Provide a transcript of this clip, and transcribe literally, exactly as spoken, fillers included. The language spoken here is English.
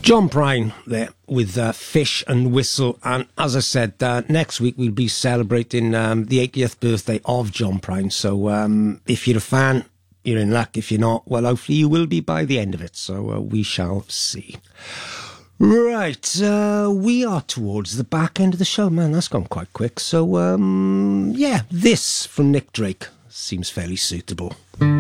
John Prine there with uh, Fish and Whistle, and as I said, uh, next week we'll be celebrating um, the eightieth birthday of John Prine, so um, if you're a fan, you're in luck. If you're not, well, hopefully you will be by the end of it, so uh, we shall see. Right, uh, we are towards the back end of the show. Man, that's gone quite quick, so um, yeah, this from Nick Drake seems fairly suitable.